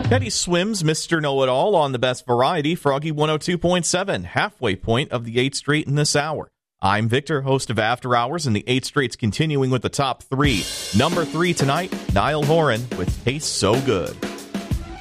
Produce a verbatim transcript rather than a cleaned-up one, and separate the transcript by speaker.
Speaker 1: Teddy Swims, Mister Know-It-All on the best variety, Froggy one oh two point seven, halfway point of the eighth Straight in this hour. I'm Victor, host of After Hours, and the eighth Straight's continuing with the top three. Number three tonight, Niall Horan with Tastes So Good.